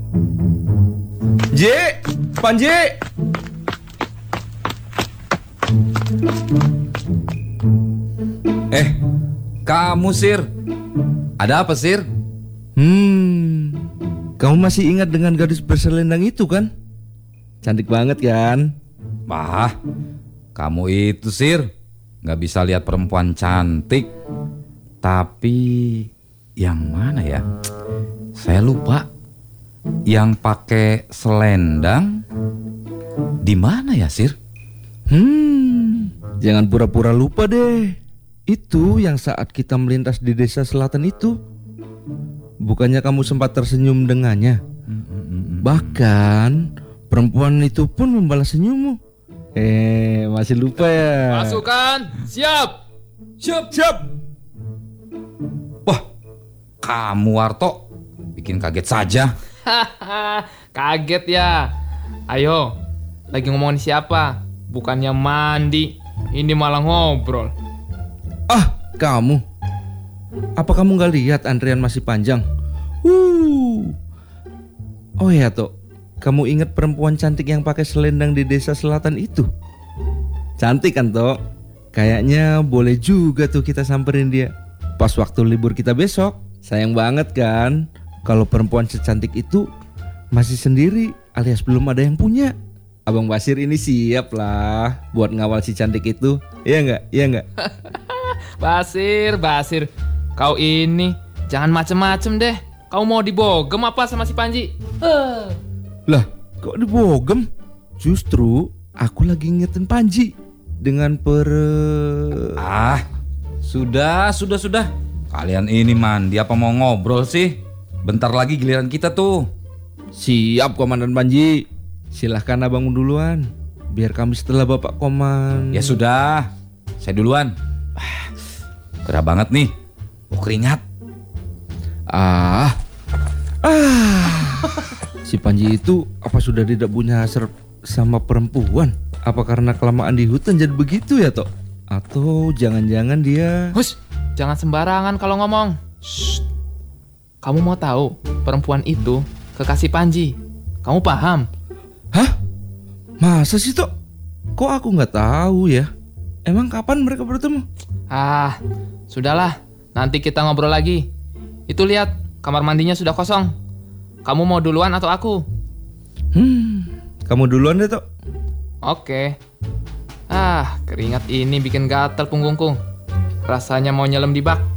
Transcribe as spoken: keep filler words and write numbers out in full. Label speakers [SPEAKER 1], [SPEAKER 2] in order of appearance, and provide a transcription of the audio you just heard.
[SPEAKER 1] J, Panji.
[SPEAKER 2] Eh, kamu Sir. Ada apa Sir?
[SPEAKER 1] Hmm, kamu masih ingat dengan gadis berselendang itu kan? Cantik banget kan?
[SPEAKER 2] Wah, kamu itu Sir gak bisa lihat perempuan cantik. Tapi yang mana ya? Saya lupa. Yang pakai selendang di mana ya Sir?
[SPEAKER 1] Hmm, jangan pura-pura lupa deh. Itu yang saat kita melintas di desa selatan itu. Bukannya kamu sempat tersenyum dengannya? Bahkan perempuan itu pun membalas senyummu. Eh, masih lupa ya?
[SPEAKER 3] Pasukan, siap.
[SPEAKER 1] Siap, siap.
[SPEAKER 2] Wah, kamu Warto bikin kaget saja.
[SPEAKER 3] Hahaha, kaget ya. Ayo, lagi ngomongin siapa? Bukannya mandi, ini malah ngobrol.
[SPEAKER 1] Ah, kamu. Apa kamu gak lihat antrian masih panjang? Uh. Oh ya, Tok. Kamu ingat perempuan cantik yang pakai selendang di desa selatan itu? Cantik kan, Tok? Kayaknya boleh juga tuh kita samperin dia pas waktu libur kita besok. Sayang banget kan kalau perempuan secantik itu masih sendiri alias belum ada yang punya. Abang Basir ini siap lah buat ngawal si cantik itu. Iya enggak? Iya enggak?
[SPEAKER 3] Basir, Basir, kau ini jangan macem-macem deh. Kau mau dibogem apa sama si Panji? Uh.
[SPEAKER 1] Lah, kok dibogem? Justru aku lagi ngingetin Panji dengan per...
[SPEAKER 2] Ah, sudah, sudah, sudah. Kalian ini mandi apa mau ngobrol sih? Bentar lagi giliran kita tuh.
[SPEAKER 1] Siap Komandan Panji. Silahkan abang duluan. Biar kami setelah bapak koman.
[SPEAKER 2] Ya sudah, saya duluan. Ah, gerah banget nih. Oh, keringat.
[SPEAKER 1] Ah, ah. Si Panji itu apa sudah tidak punya hasrat sama perempuan? Apa karena kelamaan di hutan jadi begitu ya, Tok? Atau jangan-jangan dia...
[SPEAKER 3] Hush, jangan sembarangan kalau ngomong. Shh. Kamu mau tahu perempuan itu kekasih Panji? Kamu paham?
[SPEAKER 1] Hah? Masa sih, Tok? Kok aku nggak tahu ya? Emang kapan mereka bertemu?
[SPEAKER 3] Ah, sudahlah. Nanti kita ngobrol lagi. Itu lihat, kamar mandinya sudah kosong. Kamu mau duluan atau aku?
[SPEAKER 1] Hmm, kamu duluan deh, Tok.
[SPEAKER 3] Oke. Ah, keringat ini bikin gatal punggungku. Rasanya mau nyelam di bak.